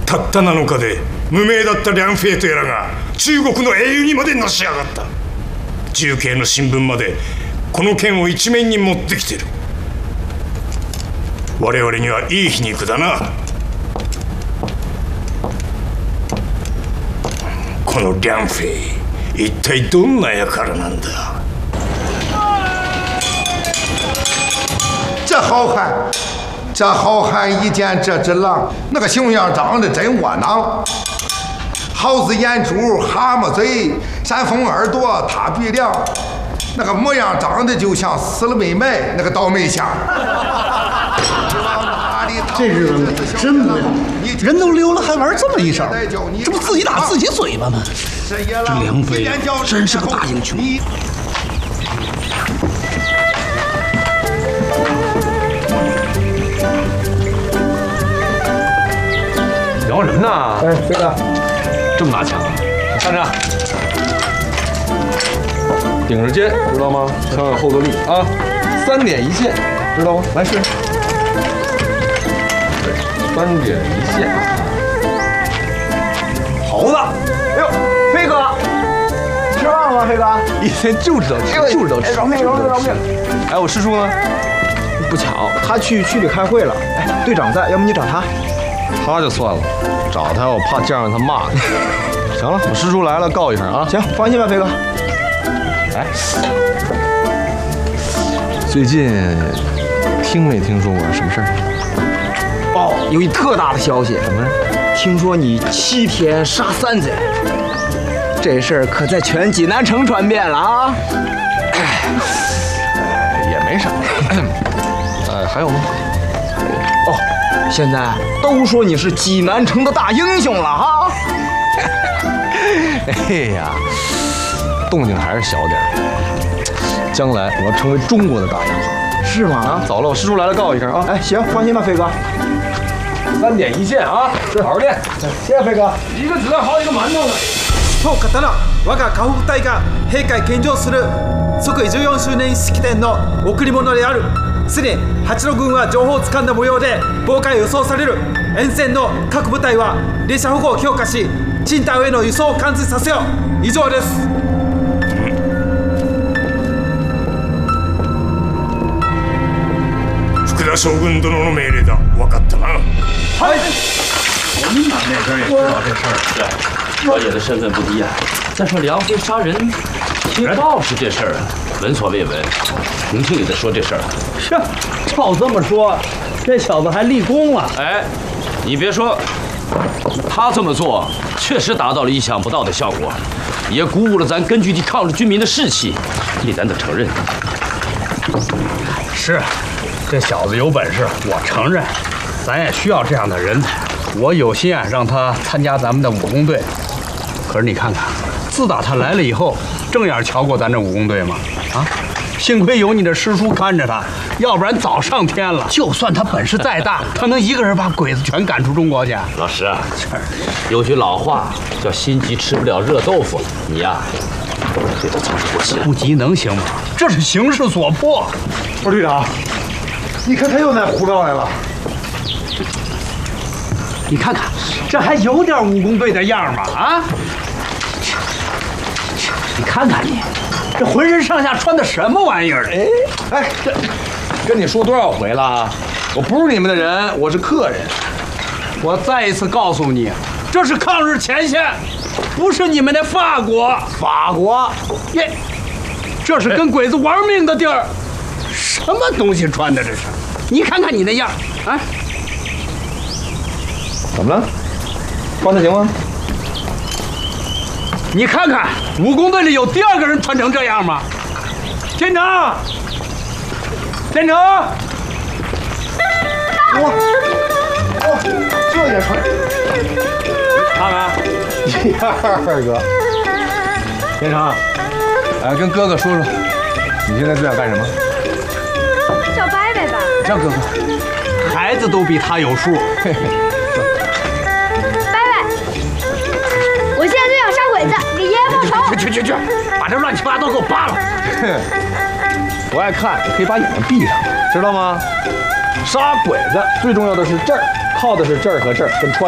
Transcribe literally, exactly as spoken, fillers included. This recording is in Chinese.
たったなのかで無名だった梁平とやらが中国の英雄にまでなし上がった。重慶の新聞までこの件を一面に持ってきてる。我々にはいい皮肉だな。この梁平、一体どんな輩なんだ？ 这好汉，这好汉一见这只狼，那个熊样长得真窝囊。耗子眼珠，蛤蟆嘴，山峰耳朵，塌鼻梁，那个模样长得就像死了没埋那个倒霉箱。 这日子真不妙，人都溜了还玩这么一手，这不自己打自己嘴巴吗？这梁飞真是个大英雄。 聊什么呢？ 哎，飞哥， 这么拿枪啊？站着，顶着肩，知道吗？枪有后坐力啊，三点一线，知道吗？来试。三点一线，猴子， 哎呦，飞哥，吃饭了吗？飞哥， 一天就知道吃，就知道吃。 饶命，饶命，饶命！ 哎，我师叔呢？ 不巧，他去区里开会了。哎，队长在，要不你找他？ 他就算了，找他我怕这样让他骂你。行了，我师叔来了，告一声啊。 行，放心吧，飞哥。 哎，最近听没听说过什么事儿？ 哦，有一特大的消息， 什么呀？ 听说你七天杀三贼，这事儿可在全济南城传遍了啊！ 哎，也没啥。哎，还有吗？ 哦，现在都说你是济南城的大英雄了哈！ 哎呀，动静还是小点儿。将来我要成为中国的大英雄， 是吗？ 啊，走了，我师叔来了，告一声啊。 哎，行，放心吧，飞哥。 三点一线啊，好好练。 谢谢飞哥。 一个子弹好几个馒头呢。 当刀我が河北隊が閉会献上する即位じゅうよん周年式典の贈り物である。すでに八路軍は情報をつかんだ模様で妨害予想される。沿線の各部隊は列車保護を強化し、青島への輸送を完遂させよう。以上です。 福田将軍殿の命令だ。分かったな。 はい。 我们那边也知道这事儿。 对，少爷的身份不低啊。再说梁飞杀人，听报是这事儿啊，闻所未闻。能听你在说这事儿？ 是，照这么说，这小子还立功了。 哎，你别说，他这么做确实达到了意想不到的效果，也鼓舞了咱根据地抗日军民的士气，你咱得承认。 是，这小子有本事，我承认。咱也需要这样的人才。我有心啊，让他参加咱们的武工队。可是你看看，自打他来了以后，正眼瞧过咱这武工队吗？啊，幸亏有你这师叔看着他，要不然早上天了。就算他本事再大，他能一个人把鬼子全赶出中国去？ 老师啊，有句老话叫“心急吃不了热豆腐”，你呀，对他操之过急了。 不急能行吗？这是形势所迫。 不是队长，你看他又来胡闹来了。 你看看，这还有点武工队的样吗？啊！你看看你，这浑身上下穿的什么玩意儿？ 哎哎，这跟你说多少回了？我不是你们的人，我是客人。 我再一次告诉你，这是抗日前线，不是你们的法国。 法国， 耶，这是跟鬼子玩命的地儿。什么东西穿的这是？你看看你那样，啊！ 怎么了？穿的行吗？ 你看看，武工队里有第二个人穿成这样吗？天成，天成， 哇哇，这也穿？ 看看， 第二个。 天成，哎，跟哥哥说说，你现在最想干什么？ 叫伯伯吧。 叫哥哥。 孩子都比他有数。嘿嘿。 我现在就想杀鬼子，给爷爷报仇！ 去去去去，把这乱七八糟给我扒了！ 不爱看，你可以把眼睛闭上，知道吗？杀鬼子最重要的是这儿，靠的是这儿和这儿，跟穿。